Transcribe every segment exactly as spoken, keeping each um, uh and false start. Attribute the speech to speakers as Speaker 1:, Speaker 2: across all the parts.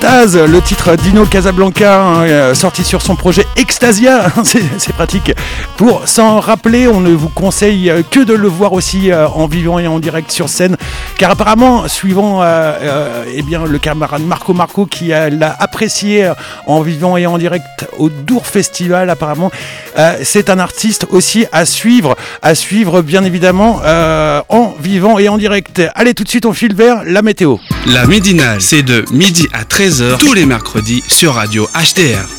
Speaker 1: Daz, le titre Dino Casablanca, hein, sorti sur son projet Extasia, c'est, c'est pratique. Pour s'en rappeler, on ne vous conseille que de le voir aussi euh, en vivant et en direct sur scène, car apparemment, suivant euh, euh, eh bien, le camarade Marco Marco qui euh, l'a apprécié en vivant et en direct au Dour Festival, apparemment, euh, c'est un artiste aussi à suivre, à suivre bien évidemment euh, en vivant et en direct. Allez, tout de suite, on file vers la météo.
Speaker 2: La Midinale, c'est de midi à treize heures tous les mercredis sur Radio H T R.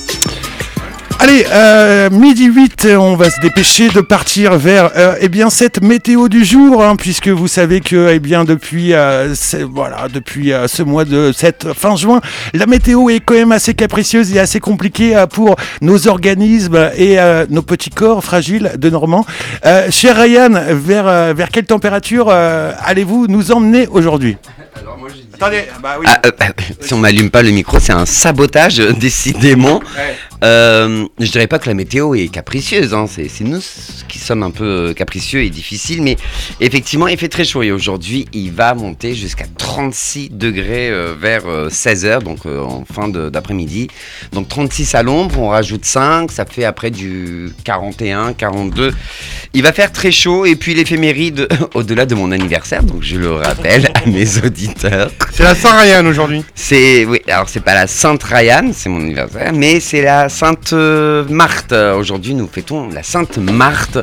Speaker 1: Allez, euh, midi huit, on va se dépêcher de partir vers euh, eh bien, cette météo du jour, hein, puisque vous savez que eh bien, depuis, euh, voilà, depuis euh, ce mois de cette fin juin, la météo est quand même assez capricieuse et assez compliquée euh, pour nos organismes et euh, nos petits corps fragiles de Normand. Euh, cher Ryan, vers, euh, vers quelle température euh, allez-vous nous emmener aujourd'hui ?
Speaker 3: Alors moi, je dis...
Speaker 1: Attendez, bah oui.
Speaker 3: Ah, euh, si on m'allume pas le micro, c'est un sabotage, décidément.
Speaker 1: Ouais.
Speaker 3: Euh, je dirais pas que la météo est capricieuse, hein. c'est, c'est nous qui sommes un peu capricieux et difficiles, mais effectivement il fait très chaud et aujourd'hui il va monter jusqu'à trente-six degrés euh, vers euh, seize heures, donc euh, en fin de, d'après-midi. Donc trente-six à l'ombre, on rajoute cinq, ça fait après du quarante et un, quarante-deux. Il va faire très chaud et puis l'éphéméride au-delà de mon anniversaire, donc je le rappelle à mes auditeurs.
Speaker 4: C'est la Saint-Ryan aujourd'hui.
Speaker 3: C'est, oui, alors c'est pas la Sainte Ryan, c'est mon anniversaire, mais c'est la Sainte euh, Marthe. Aujourd'hui, nous fêtons la Sainte Marthe.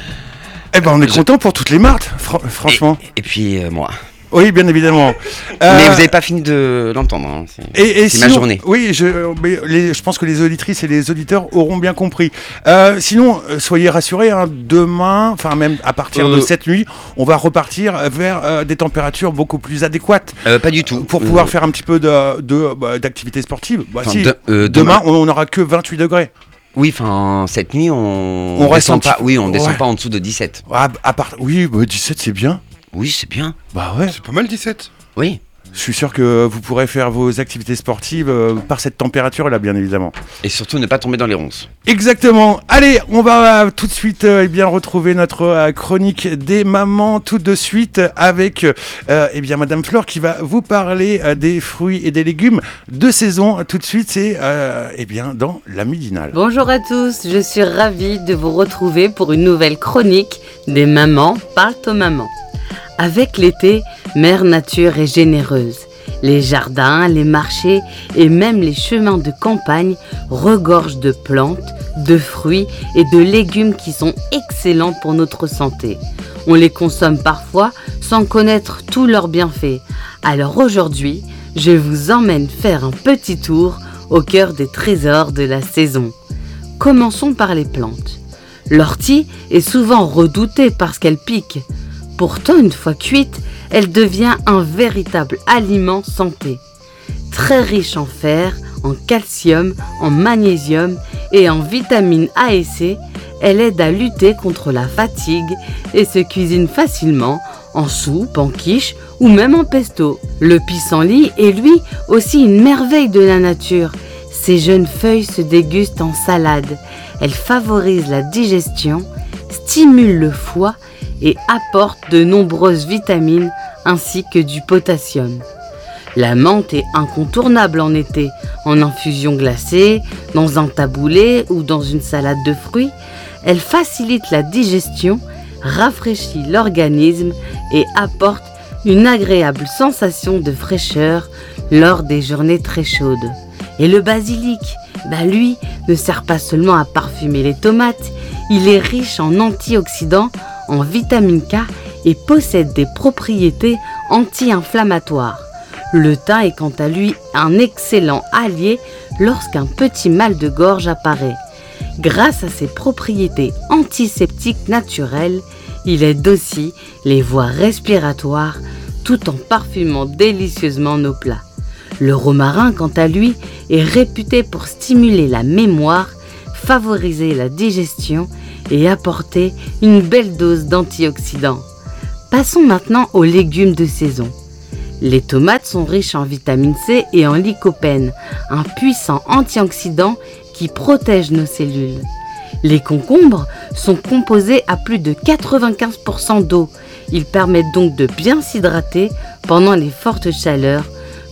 Speaker 1: Eh ben, on est
Speaker 3: Je...
Speaker 1: content pour toutes les Marthes, fr- franchement.
Speaker 3: Et, et puis euh, moi.
Speaker 1: Oui, bien évidemment.
Speaker 3: Euh, mais vous n'avez
Speaker 1: euh,
Speaker 3: pas fini de l'entendre. Hein. C'est,
Speaker 1: et, et
Speaker 3: c'est
Speaker 1: sinon,
Speaker 3: ma journée.
Speaker 1: Oui, je, mais les, je pense que les auditrices et les auditeurs auront bien compris. Euh, sinon, soyez rassurés, hein, demain, enfin même à partir euh, de cette nuit, on va repartir vers euh, des températures beaucoup plus adéquates.
Speaker 3: Euh, pas du tout.
Speaker 1: Pour pouvoir euh... faire un petit peu de, de, bah, d'activité sportive. Bah,
Speaker 3: enfin,
Speaker 1: si,
Speaker 3: de, euh,
Speaker 1: demain, demain, on n'aura que vingt-huit degrés.
Speaker 3: Oui, enfin, cette nuit, on,
Speaker 1: on
Speaker 3: descend
Speaker 1: reste
Speaker 3: pas. Oui, on descend
Speaker 1: ouais.
Speaker 3: pas en dessous de dix-sept.
Speaker 1: Ah, à part... Oui, bah, dix-sept, c'est bien.
Speaker 3: Oui, c'est bien.
Speaker 1: Bah ouais.
Speaker 4: C'est pas mal dix-sept.
Speaker 3: Oui.
Speaker 1: Je suis sûr que vous pourrez faire vos activités sportives euh, par cette température-là, bien évidemment.
Speaker 3: Et surtout, ne pas tomber dans les ronces.
Speaker 1: Exactement. Allez, on va euh, tout de suite euh, eh bien, retrouver notre euh, chronique des mamans, tout de suite avec euh, eh bien, Madame Flore qui va vous parler euh, des fruits et des légumes de saison. Tout de suite, c'est euh, eh bien, dans la Midinale.
Speaker 5: Bonjour à tous, je suis ravie de vous retrouver pour une nouvelle chronique des mamans parlent aux mamans. Avec l'été, Mère Nature est généreuse. Les jardins, les marchés et même les chemins de campagne regorgent de plantes, de fruits et de légumes qui sont excellents pour notre santé. On les consomme parfois sans connaître tous leurs bienfaits. Alors aujourd'hui, je vous emmène faire un petit tour au cœur des trésors de la saison. Commençons par les plantes. L'ortie est souvent redoutée parce qu'elle pique. Pourtant, une fois cuite, elle devient un véritable aliment santé. Très riche en fer, en calcium, en magnésium et en vitamines A et C, elle aide à lutter contre la fatigue et se cuisine facilement en soupe, en quiche ou même en pesto. Le pissenlit est lui aussi une merveille de la nature. Ses jeunes feuilles se dégustent en salade. Elles favorisent la digestion, stimulent le foie et apporte de nombreuses vitamines ainsi que du potassium. La menthe est incontournable en été, en infusion glacée, dans un taboulé ou dans une salade de fruits. Elle facilite la digestion, rafraîchit l'organisme et apporte une agréable sensation de fraîcheur lors des journées très chaudes. Et le basilic, bah lui, ne sert pas seulement à parfumer les tomates, il est riche en antioxydants, en vitamine K et possède des propriétés anti-inflammatoires. Le thym est quant à lui un excellent allié lorsqu'un petit mal de gorge apparaît. Grâce à ses propriétés antiseptiques naturelles, il aide aussi les voies respiratoires tout en parfumant délicieusement nos plats. Le romarin, quant à lui, est réputé pour stimuler la mémoire, favoriser la digestion et apporter une belle dose d'antioxydants. Passons maintenant aux légumes de saison. Les tomates sont riches en vitamine C et en lycopène, un puissant antioxydant qui protège nos cellules. Les concombres sont composés à plus de quatre-vingt-quinze pour cent d'eau. Ils permettent donc de bien s'hydrater pendant les fortes chaleurs,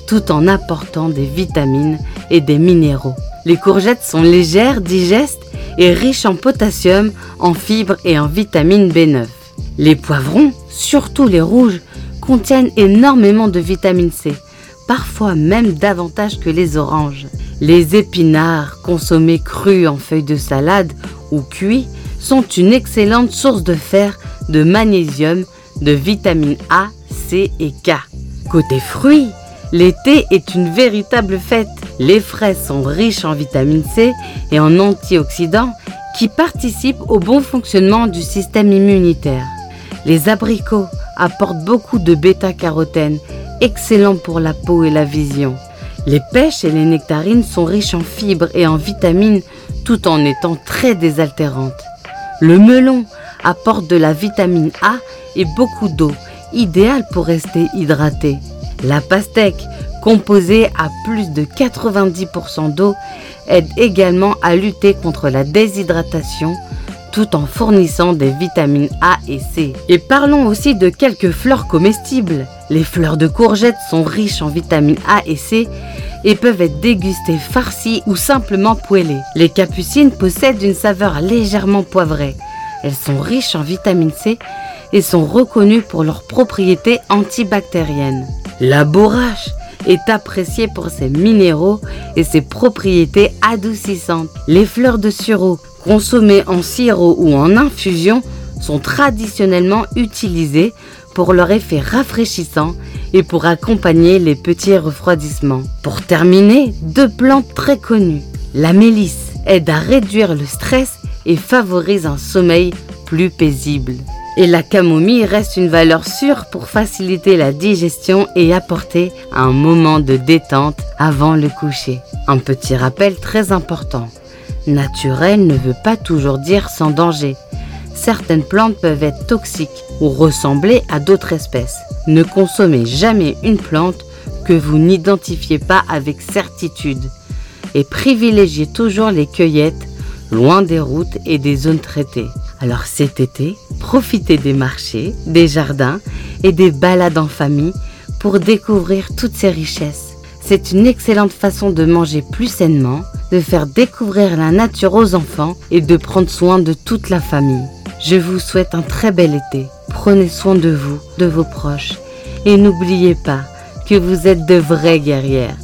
Speaker 5: tout en apportant des vitamines et des minéraux. Les courgettes sont légères, digestes et riches en potassium, en fibres et en vitamine B neuf. Les poivrons, surtout les rouges, contiennent énormément de vitamine C, parfois même davantage que les oranges. Les épinards, consommés crus en feuilles de salade ou cuits, sont une excellente source de fer, de magnésium, de vitamine A, C et K. Côté fruits, l'été est une véritable fête. Les fraises sont riches en vitamine C et en antioxydants qui participent au bon fonctionnement du système immunitaire. Les abricots apportent beaucoup de bêta-carotène, excellent pour la peau et la vision. Les pêches et les nectarines sont riches en fibres et en vitamines tout en étant très désaltérantes. Le melon apporte de la vitamine A et beaucoup d'eau, idéal pour rester hydraté. La pastèque, composée à plus de quatre-vingt-dix pour cent d'eau, aide également à lutter contre la déshydratation tout en fournissant des vitamines A et C. Et parlons aussi de quelques fleurs comestibles. Les fleurs de courgettes sont riches en vitamines A et C et peuvent être dégustées farcies ou simplement poêlées. Les capucines possèdent une saveur légèrement poivrée. Elles sont riches en vitamine C et sont reconnues pour leurs propriétés antibactériennes. La borrache est appréciée pour ses minéraux et ses propriétés adoucissantes. Les fleurs de sureau, consommées en sirop ou en infusion, sont traditionnellement utilisées pour leur effet rafraîchissant et pour accompagner les petits refroidissements. Pour terminer, deux plantes très connues. La mélisse aide à réduire le stress et favorise un sommeil plus paisible. Et la camomille reste une valeur sûre pour faciliter la digestion et apporter un moment de détente avant le coucher. Un petit rappel très important. Naturel ne veut pas toujours dire sans danger. Certaines plantes peuvent être toxiques ou ressembler à d'autres espèces. Ne consommez jamais une plante que vous n'identifiez pas avec certitude et privilégiez toujours les cueillettes loin des routes et des zones traitées. Alors cet été, profitez des marchés, des jardins et des balades en famille pour découvrir toutes ces richesses. C'est une excellente façon de manger plus sainement, de faire découvrir la nature aux enfants et de prendre soin de toute la famille. Je vous souhaite un très bel été. Prenez soin de vous, de vos proches et n'oubliez pas que vous êtes de vraies guerrières.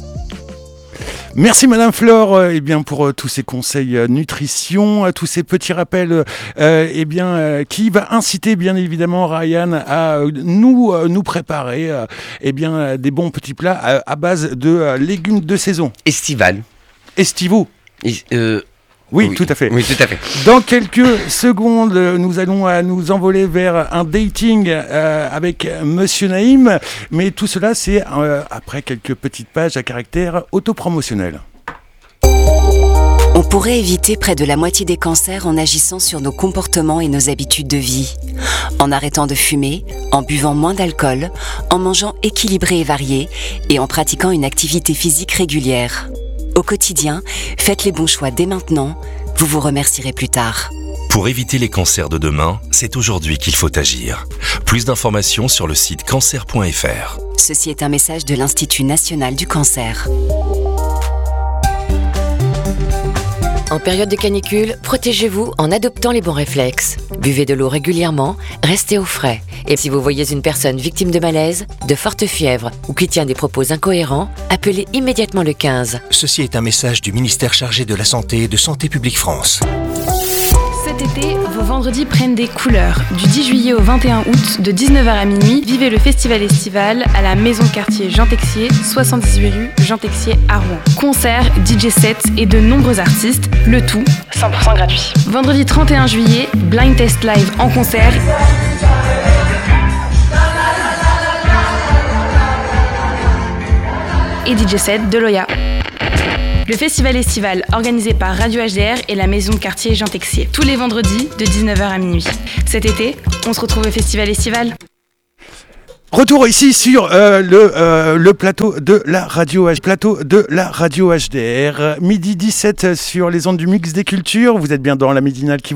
Speaker 1: Merci Madame Flore euh, eh bien, pour euh, tous ces conseils euh, nutrition, euh, tous ces petits rappels euh, eh bien, euh, qui va inciter bien évidemment Ryan à euh, nous, euh, nous préparer euh, eh bien, euh, des bons petits plats à, à base de euh, légumes de saison.
Speaker 3: Estival.
Speaker 1: Estivaux.
Speaker 3: Et, euh,
Speaker 1: Oui,
Speaker 3: oui,
Speaker 1: tout à fait.
Speaker 3: Oui, tout à fait.
Speaker 1: Dans quelques secondes, nous allons euh, nous envoler vers un dating euh, avec Monsieur Naïm. Mais tout cela, c'est euh, après quelques petites pages à caractère autopromotionnel.
Speaker 6: On pourrait éviter près de la moitié des cancers en agissant sur nos comportements et nos habitudes de vie. En arrêtant de fumer, en buvant moins d'alcool, en mangeant équilibré et varié et en pratiquant une activité physique régulière. Au quotidien, faites les bons choix dès maintenant, vous vous remercierez plus tard.
Speaker 7: Pour éviter les cancers de demain, c'est aujourd'hui qu'il faut agir. Plus d'informations sur le site cancer point f r.
Speaker 6: Ceci est un message de l'Institut national du cancer.
Speaker 8: En période de canicule, protégez-vous en adoptant les bons réflexes. Buvez de l'eau régulièrement, restez au frais. Et si vous voyez une personne victime de malaise, de forte fièvre ou qui tient des propos incohérents, appelez immédiatement le quinze.
Speaker 9: Ceci est un message du ministère chargé de la Santé et de Santé publique France.
Speaker 10: Cet été, vos vendredis prennent des couleurs. Du dix juillet au vingt et un août, de dix-neuf heures à minuit, vivez le festival estival à la maison quartier Jean Texier, soixante-dix-huit rue Jean Texier à Rouen. Concerts, D J sets et de nombreux artistes, le tout cent pour cent gratuit. Vendredi trente et un juillet, Blind Test Live en concert. Et D J set de Loya. Le festival estival organisé par Radio H D R et la maison de quartier Jean Texier. Tous les vendredis de dix-neuf heures à minuit. Cet été, on se retrouve au festival estival.
Speaker 1: Retour ici sur euh, le, euh, le plateau de la radio plateau de la radio H D R. Midi dix-sept sur les ondes du Mix des Cultures. Vous êtes bien dans la midinale qui